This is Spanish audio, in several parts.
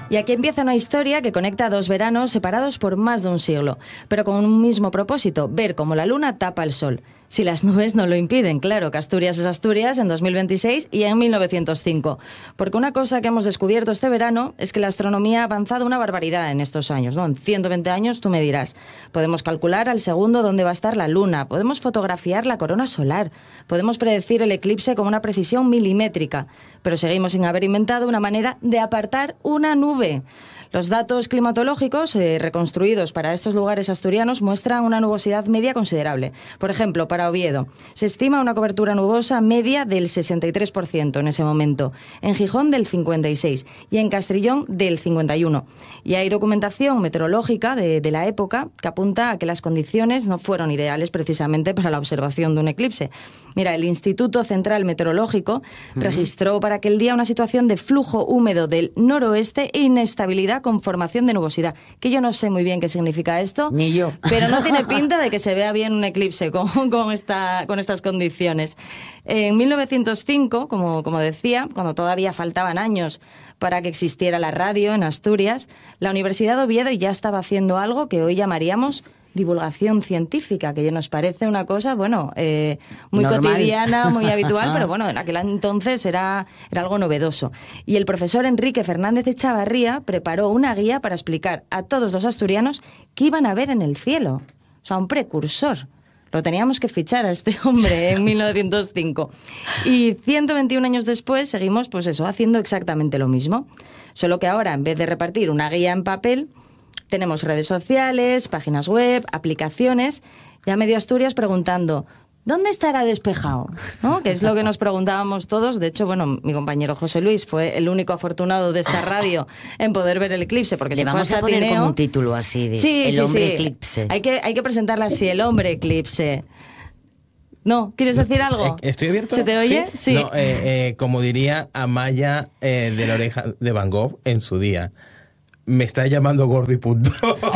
Y aquí empieza una historia que conecta a dos veranos separados por más de un siglo, pero con un mismo propósito, ver cómo la luna tapa el sol. Si las nubes no lo impiden, claro, que Asturias es Asturias en 2026 y en 1905. Porque una cosa que hemos descubierto este verano es que la astronomía ha avanzado una barbaridad en estos años, ¿no? En 120 años, tú me dirás. Podemos calcular al segundo dónde va a estar la luna, podemos fotografiar la corona solar, podemos predecir el eclipse con una precisión milimétrica, pero seguimos sin haber inventado una manera de apartar una nube. Los datos climatológicos reconstruidos para estos lugares asturianos muestran una nubosidad media considerable. Por ejemplo, para Oviedo, se estima una cobertura nubosa media del 63% en ese momento, en Gijón del 56% y en Castrillón del 51%. Y hay documentación meteorológica de la época que apunta a que las condiciones no fueron ideales precisamente para la observación de un eclipse. Mira, el Instituto Central Meteorológico registró para aquel día una situación de flujo húmedo del noroeste e inestabilidad con formación de nubosidad, que yo no sé muy bien qué significa esto. Ni yo. Pero no tiene pinta de que se vea bien un eclipse con estas condiciones. En 1905, como decía, cuando todavía faltaban años para que existiera la radio en Asturias, la Universidad de Oviedo ya estaba haciendo algo que hoy llamaríamos divulgación científica, que ya nos parece una cosa, bueno, muy normal, cotidiana, muy habitual, pero bueno, en aquel entonces era algo novedoso. Y el profesor Enrique Fernández Echavarría preparó una guía para explicar a todos los asturianos qué iban a ver en el cielo. O sea, un precursor. Lo teníamos que fichar a este hombre en 1905. Y 121 años después seguimos, pues eso, haciendo exactamente lo mismo. Solo que ahora, en vez de repartir una guía en papel, tenemos redes sociales, páginas web, aplicaciones, ya medio Asturias preguntando ¿dónde estará despejado? ¿No? Que es lo que nos preguntábamos todos. De hecho, bueno, mi compañero José Luis fue el único afortunado de esta radio en poder ver el eclipse, porque le se fue vamos hasta a poner Tineo. como un título así de El hombre eclipse. Hay que presentarla así, el hombre eclipse. No, ¿quieres decir algo? ¿Estoy abierto? ¿Se te oye? Sí. No, como diría Amaya de la oreja de Van Gogh en su día, me está llamando gordo y punto.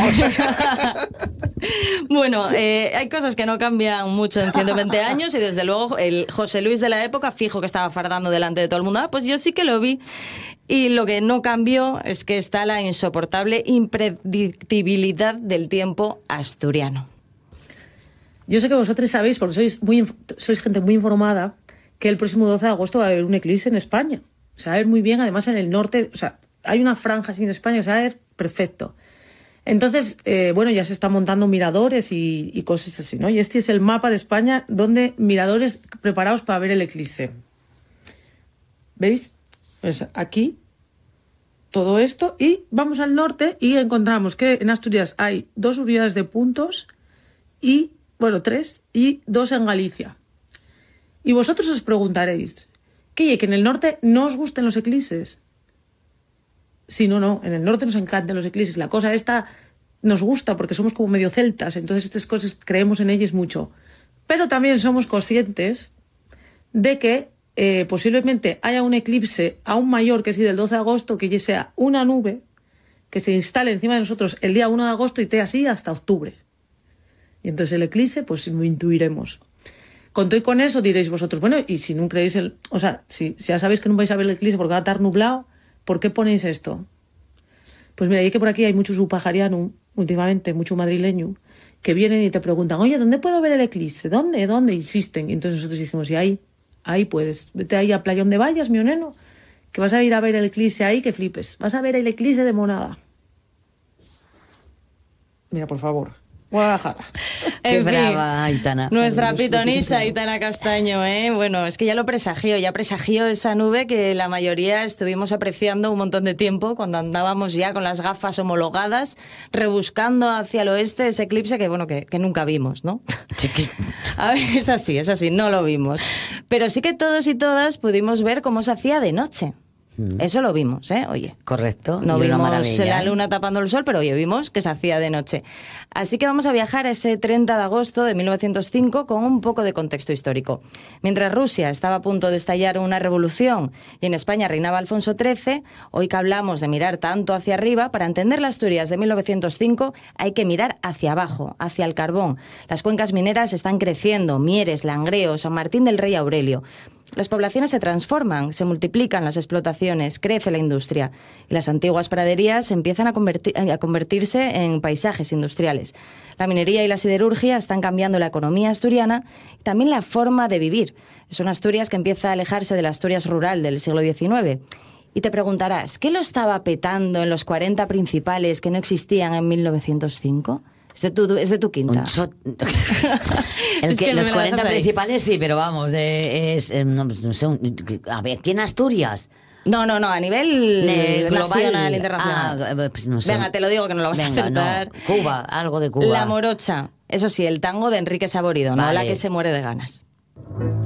Bueno, hay cosas que no cambian mucho en 120 años y desde luego el José Luis de la época fijo que estaba fardando delante de todo el mundo. Ah, pues yo sí que lo vi. Y lo que no cambió es que está la insoportable impredictibilidad del tiempo asturiano. Yo sé que vosotros sabéis, porque sois gente muy informada, que el próximo 12 de agosto va a haber un eclipse en España. Se va a ver muy bien, además en el norte, o sea, hay una franja así en España que se va a ver perfecto. Entonces, bueno, ya se están montando miradores y cosas así, ¿no? Y este es el mapa de España donde miradores preparados para ver el eclipse. ¿Veis? Pues aquí, todo esto, y vamos al norte y encontramos que en Asturias hay 2 unidades de puntos y, bueno, 3 y 2 en Galicia. Y vosotros os preguntaréis, ¿qué? ¿Que en el norte no os gusten los eclipses? Sí, no, en el norte nos encantan los eclipses. La cosa esta nos gusta porque somos como medio celtas, entonces estas cosas creemos en ellas mucho. Pero también somos conscientes de que posiblemente haya un eclipse aún mayor que si del 12 de agosto, que ya sea una nube que se instale encima de nosotros el día 1 de agosto y esté así hasta octubre. Y entonces el eclipse, pues lo intuiremos. Con todo y con eso diréis vosotros, bueno, y si no creéis o sea, si ya sabéis que no vais a ver el eclipse porque va a estar nublado, ¿por qué ponéis esto? Pues mira, y que por aquí hay mucho subsahariano, últimamente, mucho madrileño, que vienen y te preguntan, oye, ¿dónde puedo ver el eclipse? ¿Dónde? Insisten. Y entonces nosotros dijimos, y ahí puedes. Vete ahí a Playón de Vallas, mi neno, que vas a ir a ver el eclipse ahí, que flipes. Vas a ver el eclipse de Monada. Mira, por favor. Guadalajara. Qué brava, Aitana. Nuestra pitonisa Aitana Castaño, ¿eh? Bueno, es que ya presagió esa nube que la mayoría estuvimos apreciando un montón de tiempo cuando andábamos ya con las gafas homologadas, rebuscando hacia el oeste ese eclipse que, bueno, que nunca vimos, ¿no? A ver, es así, no lo vimos. Pero sí que todos y todas pudimos ver cómo se hacía de noche. Eso lo vimos, oye. Correcto. No vimos la luna tapando el sol, pero oye, vimos que se hacía de noche. Así que vamos a viajar a ese 30 de agosto de 1905 con un poco de contexto histórico. Mientras Rusia estaba a punto de estallar una revolución y en España reinaba Alfonso XIII, hoy que hablamos de mirar tanto hacia arriba, para entender la Asturias de 1905 hay que mirar hacia abajo, hacia el carbón. Las cuencas mineras están creciendo, Mieres, Langreo, San Martín del Rey Aurelio. Las poblaciones se transforman, se multiplican las explotaciones, crece la industria y las antiguas praderías empiezan a convertirse en paisajes industriales. La minería y la siderurgia están cambiando la economía asturiana y también la forma de vivir. Es una Asturias que empieza a alejarse de la Asturias rural del siglo XIX. Y te preguntarás, ¿qué lo estaba petando en los 40 principales que no existían en 1905? Es de tu quinta. Los 40 principales sí, pero vamos, no sé, a ver, ¿quién Asturias? No, a nivel nacional, internacional. Pues no sé. Venga, te lo digo que no lo vas a acertar. No. Cuba, algo de Cuba. La morocha. Eso sí, el tango de Enrique Saborido, no la que se muere de ganas.